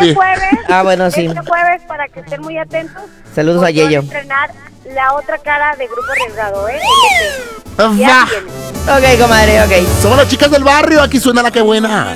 Este jueves, bueno, sí. Este jueves, para que estén muy atentos. Saludos a Yeyo. Yeyo. Estrenar la otra cara de Grupo Arriesgado, LP. Va. Ya viene. Ok, comadre, ok. Somos las chicas del barrio, aquí suena la que buena.